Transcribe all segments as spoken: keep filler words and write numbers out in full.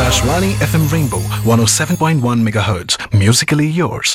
Akashvani F M Rainbow one oh seven point one megahertz. Musically yours.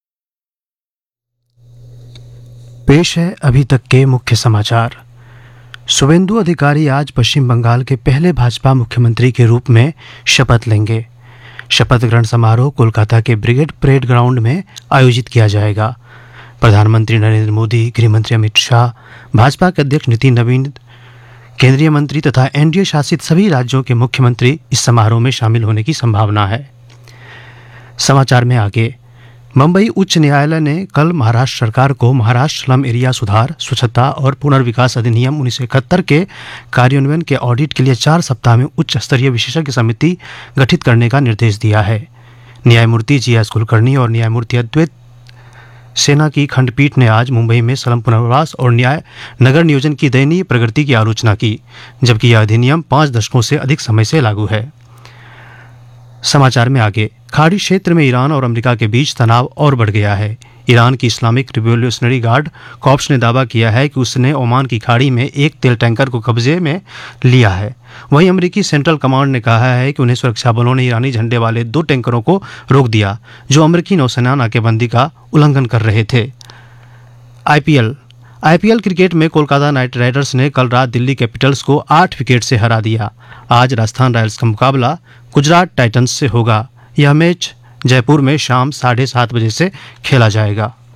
पेश है अभी तक के मुख्य समाचार। शुभेंदु अधिकारी आज पश्चिम बंगाल के पहले भाजपा मुख्यमंत्री के रूप में शपथ लेंगे। शपथ ग्रहण समारोह कोलकाता के ब्रिगेड परेड ग्राउंड में आयोजित किया जाएगा। प्रधानमंत्री नरेंद्र मोदी, गृहमंत्री अमित शाह, भाजपा के अध्यक्ष नितिन नवीन, केंद्रीय मंत्री तथा एनडीए शासित सभी राज्यों के मुख्यमंत्री इस समारोह में शामिल होने की संभावना है। समाचार में आगे, मुंबई उच्च न्यायालय ने कल महाराष्ट्र सरकार को महाराष्ट्र स्लम एरिया सुधार, स्वच्छता और पुनर्विकास अधिनियम उन्नीस सौ इकहत्तर के कार्यान्वयन के ऑडिट के लिए चार सप्ताह में उच्च स्तरीय विशेषज्ञ समिति गठित करने का निर्देश दिया है। न्यायमूर्ति जी एस कुलकर्णी और न्यायमूर्ति अद्वैत सेना की खंडपीठ ने आज मुंबई में स्लम पुनर्वास और न्याय नगर नियोजन की दयनीय प्रगति की आलोचना की, जबकि यह अधिनियम पाँच दशकों से अधिक समय से लागू है। समाचार में आगे, खाड़ी क्षेत्र में ईरान और अमेरिका के बीच तनाव और बढ़ गया है। ईरान की इस्लामिक रिवॉल्यूशनरी गार्ड कॉर्प्स ने दावा किया है कि उसने ओमान की खाड़ी में एक तेल टैंकर को कब्जे में लिया है। वहीं अमेरिकी सेंट्रल कमांड ने कहा है कि उन्हें सुरक्षा बलों ने ईरानी झंडे वाले दो टैंकरों को रोक दिया, जो अमेरिकी नौसेना नाकेबंदी का उल्लंघन कर रहे थे। आईपीएल आईपीएल क्रिकेट में कोलकाता नाइट राइडर्स ने कल रात दिल्ली कैपिटल्स को आठ विकेट से हरा दिया। आज राजस्थान रॉयल्स का मुकाबला गुजरात टाइटंस से होगा। यह मैच जयपुर में शाम साढ़े सात बजे से खेला जाएगा।